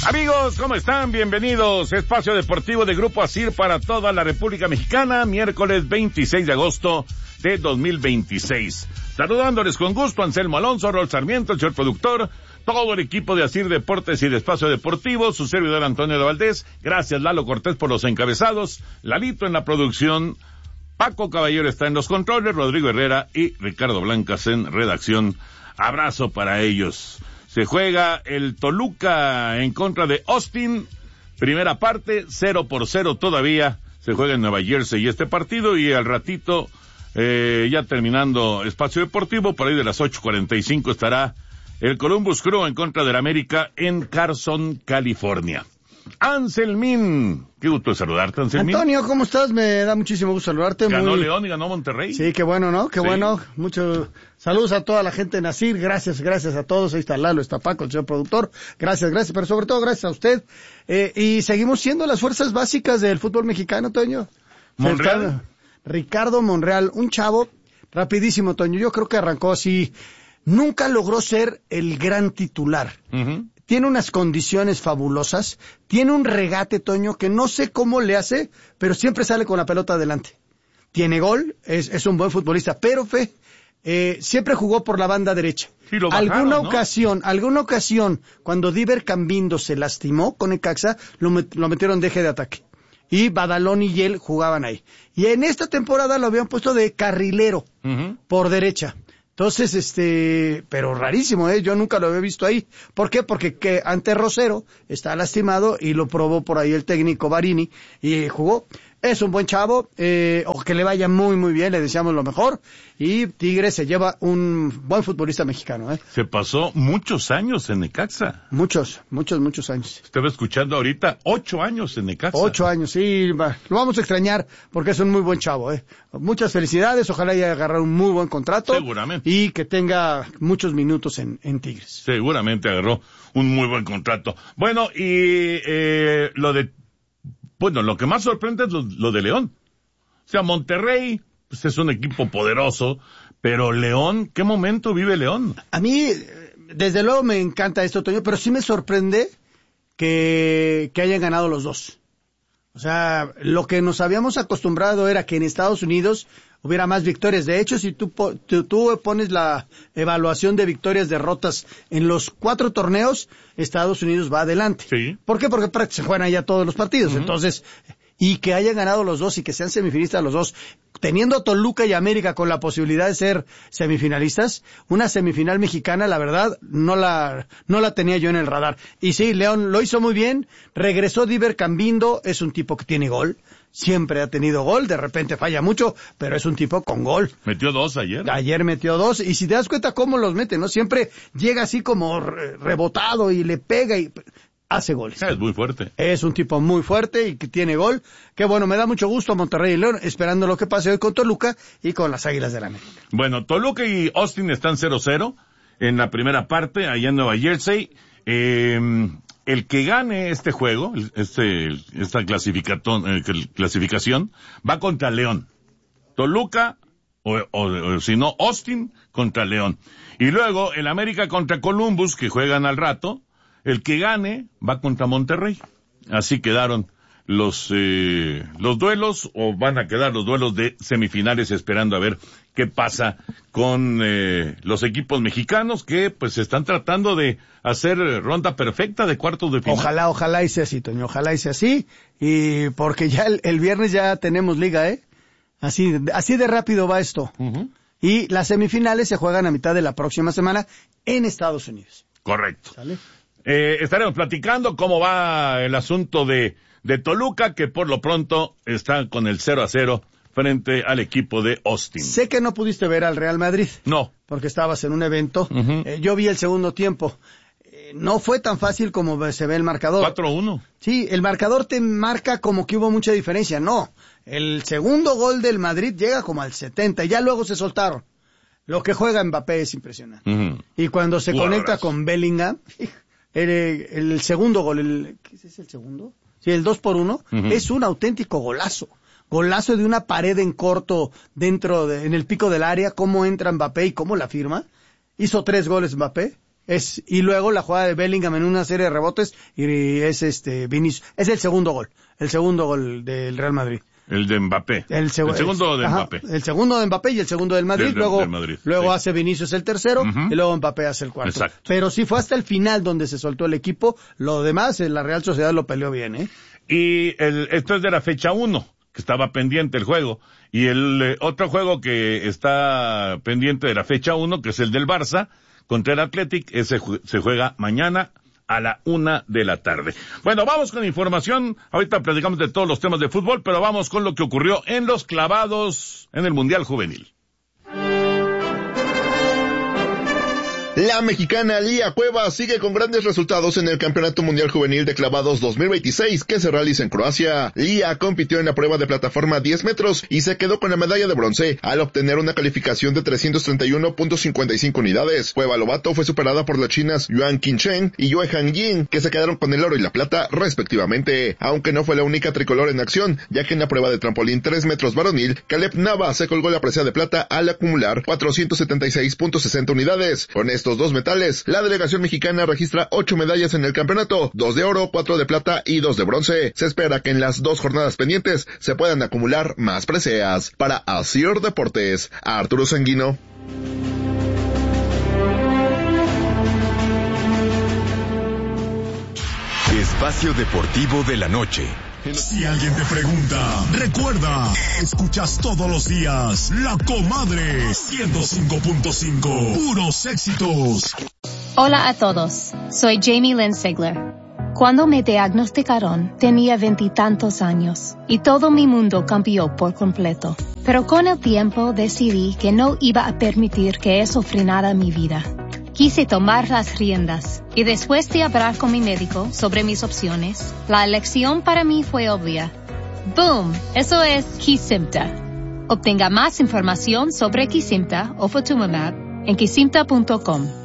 Amigos, ¿cómo están? Bienvenidos. Espacio Deportivo de Grupo ASIR para toda la República Mexicana, miércoles 26 de agosto de 2026. Saludándoles con gusto, Anselmo Alonso, Rol Sarmiento, el señor productor, todo el equipo de ASIR Deportes y de Espacio Deportivo, su servidor Antonio de Valdés. Gracias, Lalo Cortés, por los encabezados, Lalito en la producción, Paco Caballero está en los controles, Rodrigo Herrera y Ricardo Blancas en redacción. Abrazo para ellos. Se juega el Toluca en contra de Austin. Primera parte, 0-0 todavía. Se juega en Nueva Jersey este partido y al ratito, ya terminando Espacio Deportivo, por ahí de las 8:45 estará el Columbus Crew en contra del América en Carson, California. Anselmín, qué gusto saludarte, Anselmín. Antonio, ¿cómo estás? Me da muchísimo gusto saludarte. Ganó León y ganó Monterrey. Sí, qué bueno, ¿no? Qué bueno. Muchos saludos a toda la gente en ASIR. Gracias a todos. Ahí está Lalo, está Paco, el señor productor. Gracias, pero sobre todo gracias a usted. Y seguimos siendo las fuerzas básicas del fútbol mexicano, Toño. Monreal. Ricardo Monreal, un chavo rapidísimo, Toño. Yo creo que arrancó así. Nunca logró ser el gran titular. Uh-huh. Tiene unas condiciones fabulosas, tiene un regate, Toño, que no sé cómo le hace, pero siempre sale con la pelota adelante. Tiene gol, es un buen futbolista, pero siempre jugó por la banda derecha. Sí, lo bajaron, alguna ocasión, cuando Diver Cambindo se lastimó con Necaxa, lo metieron de eje de ataque. Y Badalón y Yel jugaban ahí. Y en esta temporada lo habían puesto de carrilero, uh-huh, por derecha. Entonces, pero rarísimo, yo nunca lo había visto ahí. ¿Por qué? Porque ante Rosero está lastimado y lo probó por ahí el técnico Barini y jugó. Es un buen chavo, o que le vaya muy, muy bien, le deseamos lo mejor. Y Tigres se lleva un buen futbolista mexicano, Se pasó muchos años en Necaxa. Muchos años. Estaba escuchando ahorita 8 años en Necaxa. 8 años, sí, lo vamos a extrañar porque es un muy buen chavo, Muchas felicidades, ojalá haya agarrado un muy buen contrato. Seguramente. Y que tenga muchos minutos en Tigres. Seguramente agarró un muy buen contrato. Bueno, y lo que más sorprende es lo de León. O sea, Monterrey, pues es un equipo poderoso, pero León, ¿qué momento vive León? A mí, desde luego me encanta esto, Toño, pero sí me sorprende que hayan ganado los dos. O sea, lo que nos habíamos acostumbrado era que en Estados Unidos hubiera más victorias. De hecho, si tú pones la evaluación de victorias, derrotas en los 4 torneos, Estados Unidos va adelante. Sí. ¿Por qué? Porque se juegan allá todos los partidos. Uh-huh. Entonces, y que hayan ganado los dos y que sean semifinalistas los dos, teniendo a Toluca y América con la posibilidad de ser semifinalistas, una semifinal mexicana, la verdad, no la tenía yo en el radar. Y sí, León lo hizo muy bien, regresó Diver Cambindo, es un tipo que tiene gol, siempre ha tenido gol, de repente falla mucho, pero es un tipo con gol. Metió 2 ayer. Ayer metió 2, y si te das cuenta cómo los mete, ¿no? Siempre llega así como rebotado y le pega y hace goles. Es muy fuerte. Es un tipo muy fuerte y que tiene gol. Que bueno, me da mucho gusto Monterrey y León, esperando lo que pase hoy con Toluca y con las Águilas del América. Bueno, Toluca y Austin están 0-0 en la primera parte, allá en Nueva Jersey. El que gane este juego, esta clasificación, va contra León. Toluca, o si no, Austin contra León. Y luego el América contra Columbus, que juegan al rato. El que gane va contra Monterrey. Así quedaron los duelos, o van a quedar los duelos de semifinales, esperando a ver qué pasa con los equipos mexicanos que pues están tratando de hacer ronda perfecta de cuartos de final. Ojalá y sea así, Toño, ojalá y sea así, y porque ya el viernes ya tenemos liga, así de rápido va esto. Uh-huh. Y las semifinales se juegan a mitad de la próxima semana en Estados Unidos. Correcto. ¿Sale? Estaremos platicando cómo va el asunto de Toluca, que por lo pronto está con el 0-0 frente al equipo de Austin. Sé que no pudiste ver al Real Madrid. No. Porque estabas en un evento. Uh-huh. Yo vi el segundo tiempo. No fue tan fácil como se ve el marcador. 4-1. Sí, el marcador te marca como que hubo mucha diferencia. No. El segundo gol del Madrid llega como al 70 y ya luego se soltaron. Lo que juega Mbappé es impresionante. Uh-huh. Y cuando se conecta con Bellingham, el segundo gol, ¿qué es el segundo? Sí, el 2-1, uh-huh, es un auténtico golazo. Golazo de una pared en corto en el pico del área, cómo entra Mbappé y cómo la firma. Hizo 3 goles Mbappé. Y luego la jugada de Bellingham en una serie de rebotes y es Vinicius. Es el segundo gol del Real Madrid. El de Mbappé. El segundo de Mbappé. El segundo de Mbappé y el segundo del Madrid. Luego sí. Hace Vinicius el tercero y luego Mbappé hace el cuarto. Exacto. Pero sí fue hasta el final donde se soltó el equipo. Lo demás, la Real Sociedad lo peleó bien, Y esto es de la fecha 1, que estaba pendiente el juego. Y el otro juego que está pendiente de la fecha 1, que es el del Barça contra el Athletic, ese se juega mañana a la 1:00 p.m. Bueno, vamos con información. Ahorita platicamos de todos los temas de fútbol, pero vamos con lo que ocurrió en los clavados en el Mundial Juvenil. La mexicana Lía Cuevas sigue con grandes resultados en el Campeonato Mundial Juvenil de Clavados 2026 que se realiza en Croacia. Lía compitió en la prueba de plataforma 10 metros y se quedó con la medalla de bronce al obtener una calificación de 331.55 unidades. Cueva Lobato fue superada por las chinas Yuan Qinchen y Yue Hanjin, que se quedaron con el oro y la plata respectivamente, aunque no fue la única tricolor en acción, ya que en la prueba de trampolín 3 metros varonil, Caleb Nava se colgó la presea de plata al acumular 476.60 unidades. Con estos dos metales, la delegación mexicana registra 8 medallas en el campeonato, 2 de oro, 4 de plata y 2 de bronce. Se espera que en las 2 jornadas pendientes se puedan acumular más preseas. Para Asir Deportes, Arturo Sanguino. Espacio Deportivo de la Noche. Si alguien te pregunta, recuerda, escuchas todos los días La Comadre 105.5, puros éxitos. Hola a todos, soy Jamie Lynn Sigler. Cuando me diagnosticaron, tenía 20 y tantos años y todo mi mundo cambió por completo. Pero con el tiempo decidí que no iba a permitir que eso frenara mi vida. Quise tomar las riendas y después de hablar con mi médico sobre mis opciones, la elección para mí fue obvia. ¡Boom! Eso es Kesimpta. Obtenga más información sobre Kesimpta o Ofatumumab en kesimpta.com.